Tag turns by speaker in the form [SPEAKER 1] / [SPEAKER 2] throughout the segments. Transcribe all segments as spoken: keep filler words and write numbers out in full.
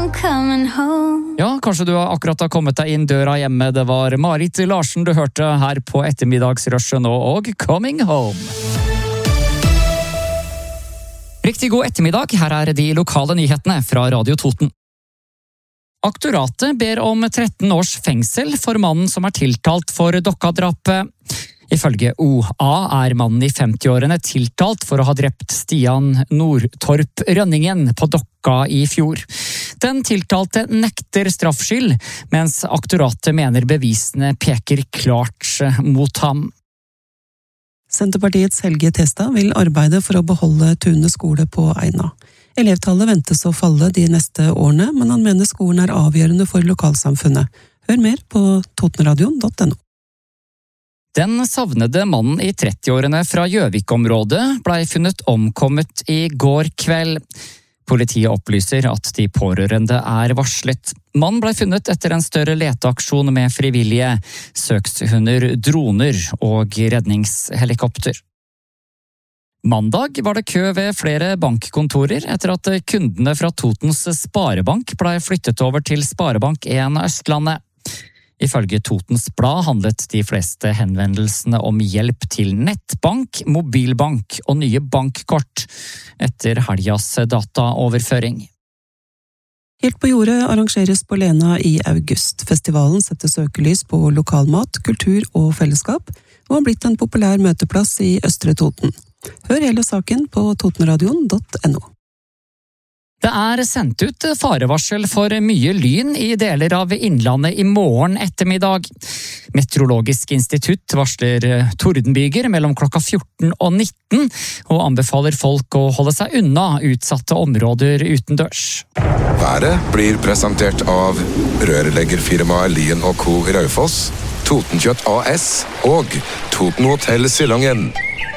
[SPEAKER 1] I'm coming home.
[SPEAKER 2] Ja, kanskje du har akkurat har kommet deg inn døra hjemme. Det var Marit Larsen du hørte her på ettermiddagsrushet nå, og Coming Home. Riktig god ettermiddag, her er de lokale nyhetene fra Radio Toten. Aktoratet ber om tretten års fengsel for mannen som er tiltalt for Dokka-drapet. Ifølge O A er mannen i femti-årene tiltalt for å ha drept Stian Nordtorp Rønningen på Dokka i fjor. Den tiltalte nekter straffskyld, mens aktoratet mener bevisene peker klart mot ham.
[SPEAKER 3] Senterpartiets Helge Testa vil arbeide for å beholde Tune skole på Eina. Elevtallet ventes å falle de neste årene, men han mener skolen er avgjørende for lokalsamfunnet. Hør mer på totenradion punktum no.
[SPEAKER 2] Den savnede mannen i trettiårene fra Gjøvik-området ble funnet omkommet i går kveld. Politiet opplyser at de pårørende er varslet. Mannen ble funnet etter en større leteaksjon med frivillige, søkshunder, droner og redningshelikopter. Mandag var det kø ved flere bankkontorer etter at kundene fra Totens Sparebank ble flyttet over til Sparebank en Østlandet. Ifølge Totens Blad handlet de fleste henvendelsene om hjelp til nettbank, mobilbank og nye bankkort etter helgas dataoverføring.
[SPEAKER 3] Helt på jordet arrangeres på Lena i august. Festivalen setter søkelys på lokalmat, kultur og fellesskap, og har blitt en populær møteplass i Østre Toten. Hør hele saken på totenradion punktum no.
[SPEAKER 2] Det er sendt ut farevarsel for mye lyn i deler av Innlandet i morgen ettermiddag. Meteorologisk institutt varsler tordenbyger mellom klokka fjorten og nitten, og anbefaler folk å holde seg unna utsatte områder utendørs.
[SPEAKER 4] Været blir presentert av rørleggerfirmaet Lien og Co. i Raufoss, Totenkjøtt A S og Toten Hotel Silongen.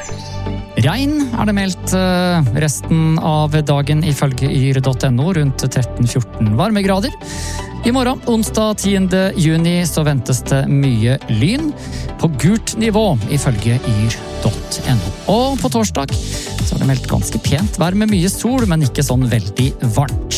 [SPEAKER 2] Regn er det meldt resten av dagen ifølge yr punktum no, rundt tretten til fjorten varmegrader. I morgen, onsdag tiende juni, så ventes det mye lyn på gult nivå ifølge yr punktum no. Og på torsdag så er det meldt ganske pent vær med mye sol, men ikke sånn veldig varmt.